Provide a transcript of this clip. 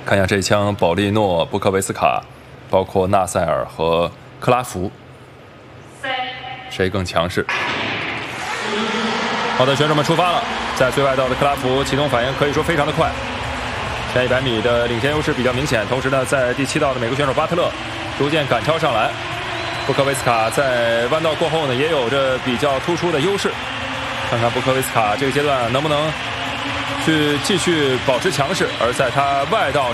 看一下这一枪，保利诺、布科维斯卡，包括纳塞尔和克拉福，谁更强势？好的，选手们出发了。在最外道的克拉福启动反应可以说非常的快，前100米的领先优势比较明显。同时呢，在第7道的美国选手巴特勒逐渐赶超上来。布科维斯卡在弯道过后呢，也有着比较突出的优势。看看布科维斯卡这个阶段能不能去继续保持强势，而在他外道